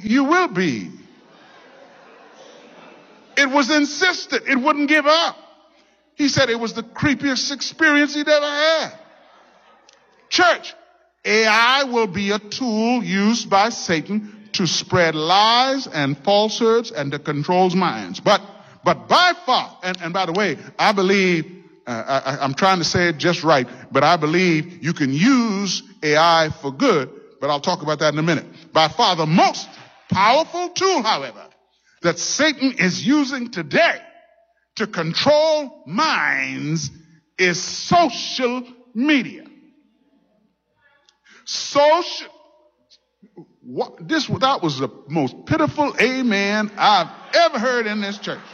You will be. It was insistent. It wouldn't give up. He said it was the creepiest experience he'd ever had. Church, AI will be a tool used by Satan to spread lies and falsehoods and to control minds. But by far, and by the way, I believe, I'm trying to say it just right, but I believe you can use AI for good, but I'll talk about that in a minute. By far the most powerful tool, however, that Satan is using today to control minds is social media. That was the most pitiful amen I've ever heard in this church.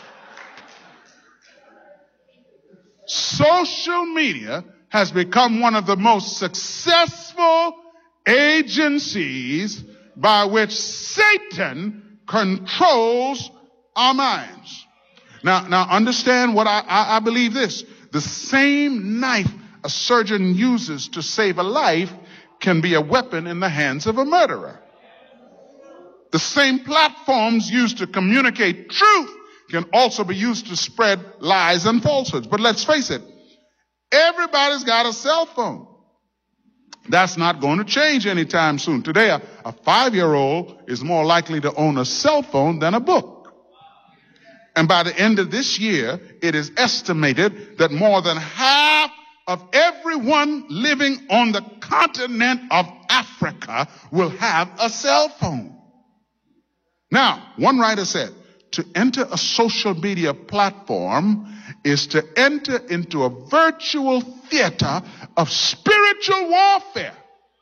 Social media has become one of the most successful agencies by which Satan controls our minds. Now understand what I believe this. The same knife a surgeon uses to save a life can be a weapon in the hands of a murderer. The same platforms used to communicate truth can also be used to spread lies and falsehoods. But let's face it, everybody's got a cell phone. That's not going to change anytime soon. Today, a 5-year-old is more likely to own a cell phone than a book. And by the end of this year, it is estimated that more than half of everyone living on the continent of Africa will have a cell phone. Now, one writer said, to enter a social media platform is to enter into a virtual theater of spiritual warfare.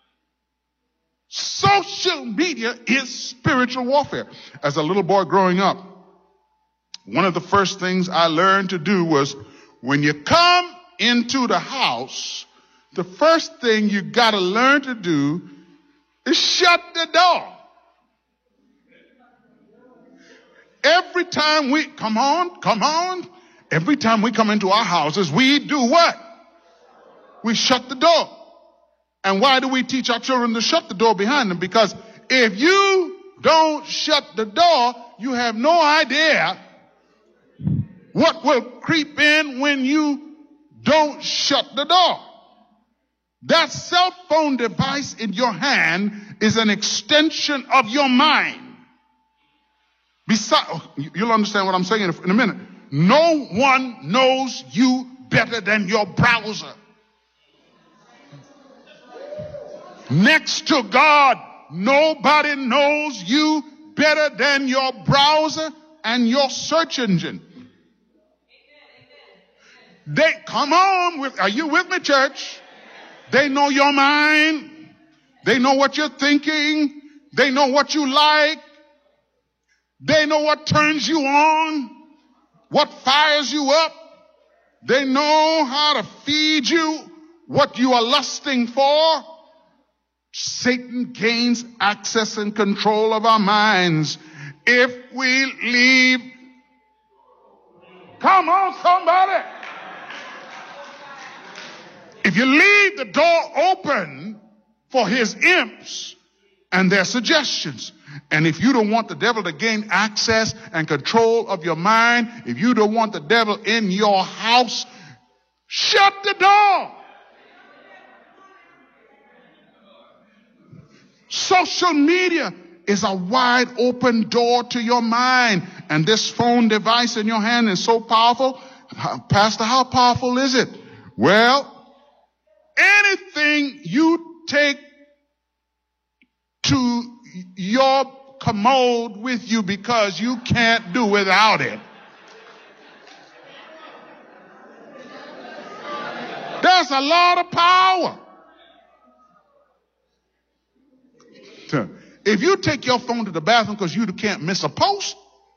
Social media is spiritual warfare. As a little boy growing up, one of the first things I learned to do was when you come into the house, the first thing you got to learn to do is shut the door. Every time we, come on. Every time we come into our houses, we do what? We shut the door. And why do we teach our children to shut the door behind them? Because if you don't shut the door, you have no idea what will creep in when you don't shut the door. That cell phone device in your hand is an extension of your mind. Besides, you'll understand what I'm saying in a minute. No one knows you better than your browser. Next to God, nobody knows you better than your browser and your search engine. Are you with me, church? They know your mind. They know what you're thinking. They know what you like. They know what turns you on, what fires you up. They know how to feed you what you are lusting for. Satan gains access and control of our minds if we leave. Come on, somebody. If you leave the door open for his imps and their suggestions, and if you don't want the devil to gain access and control of your mind, if you don't want the devil in your house, shut the door. Social media is a wide open door to your mind. And this phone device in your hand is so powerful. Pastor, how powerful is it? Well, anything you take to your commode with you because you can't do without it. There's a lot of power. If you take your phone to the bathroom because you can't miss a post,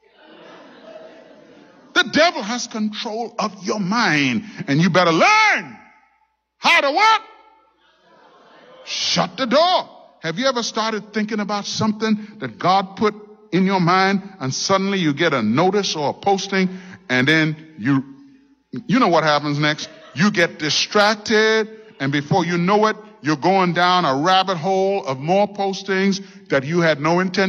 the devil has control of your mind, and you better learn how to what? Shut the door. Have you ever started thinking about something that God put in your mind, and suddenly you get a notice or a posting, and then you know what happens next? You get distracted, and before you know it, you're going down a rabbit hole of more postings that you had no intention